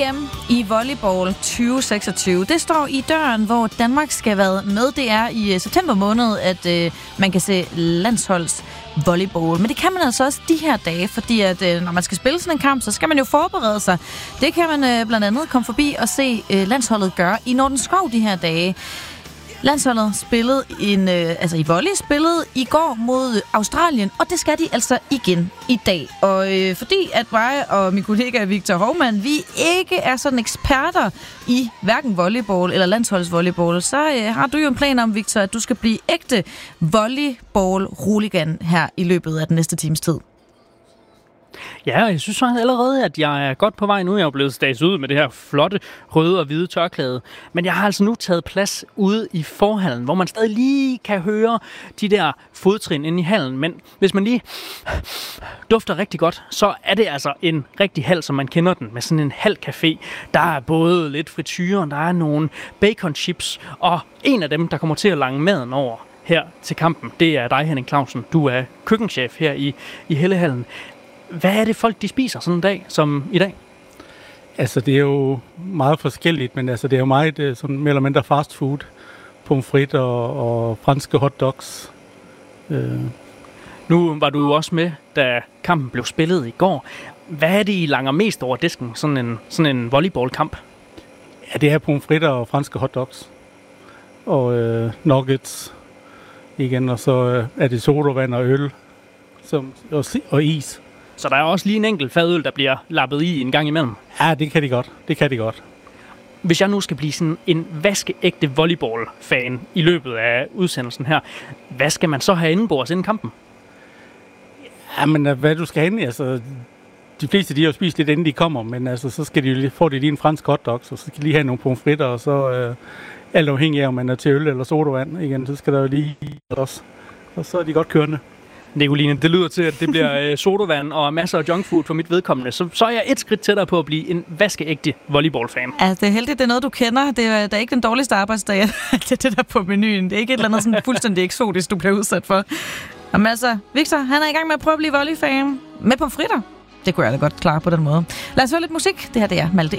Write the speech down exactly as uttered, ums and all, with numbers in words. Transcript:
E M i volleyball tyve seksogtyve. Det står i døren, hvor Danmark skal være med. Det er i september måned, at øh, man kan se landsholds volleyball. Men det kan man altså også de her dage, fordi at øh, når man skal spille sådan en kamp, så skal man jo forberede sig. Det kan man øh, blandt andet komme forbi og se øh, landsholdet gøre i Nordenskov de her dage. Landsholdet spillede en, øh, altså i volley spillede i går mod Australien, og det skal de altså igen i dag. Og øh, fordi at mig og min kollega Victor Hovmand, vi ikke er sådan eksperter i hverken volleyball eller landsholdsvolleyball, så øh, har du jo en plan om, Victor, at du skal blive ægte volleyball-hooligan her i løbet af den næste times tid. Ja, jeg synes faktisk allerede, at jeg er godt på vej nu. Jeg er blevet staget ud med det her flotte røde og hvide tørklæde. Men jeg har altså nu taget plads ude i forhallen, hvor man stadig lige kan høre de der fodtrin inde i hallen. Men hvis man lige dufter rigtig godt, så er det altså en rigtig hal, som man kender den, med sådan en halv café. Der er både lidt frityre, der er nogle bacon chips, og en af dem, der kommer til at lange maden over her til kampen, det er dig, Henning Clausen. Du er køkkenchef her i, i Hellehallen. Hvad er det folk, de spiser sådan en dag som i dag? Altså, det er jo meget forskelligt, men altså, det er jo meget sådan mere eller mindre fast food. Pomfrit og, og franske hotdogs. Øh. Nu var du også med, da kampen blev spillet i går. Hvad er det, I langer mest over disken, sådan en, sådan en volleyballkamp? Ja, det er pomfritter og franske hotdogs. Og øh, nuggets igen, og så øh, er det sodavand og øl som, og, og is. Så der er også lige en enkelt fadøl, der bliver lappet i en gang imellem? Ja, det kan de godt. Det kan de godt. Hvis jeg nu skal blive sådan en vaskeægte volleyball-fan i løbet af udsendelsen her, hvad skal man så have indenbords inden kampen? Jamen, hvad du skal have, altså... De fleste, de har jo spist lidt, inden de kommer, men altså, så skal de jo få det lige en fransk hotdog, så skal de lige have nogle pomfritter, og så øh, alt afhængig af, om man er til øl eller sodavand, igen, så skal der jo lige også. Og så er de godt kørende. Nicoline, det lyder til, at det bliver øh, sodavand og masser af junkfood for mit vedkommende. Så, så er jeg et skridt tættere på at blive en vaskeægte volleyball-fan. Ja, det er heldigt, det er noget, du kender. Det er, det er ikke den dårligste arbejdsdag, det er det der på menuen. Det er ikke et eller andet sådan fuldstændig eksotisk, du bliver udsat for. Og altså, Victor, han er i gang med at prøve at blive volley-fan med pomfritter. Det kunne jeg da godt klare på den måde. Lad os høre lidt musik. Det her, det er Malte